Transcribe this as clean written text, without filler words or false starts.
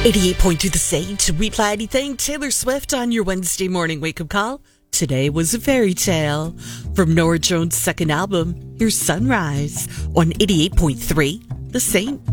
88.2 The Saint. Reply anything. Taylor Swift on your Wednesday morning wake-up call. Today was a fairy tale. From Norah Jones' second album, here's Sunrise on 88.3 The Saint.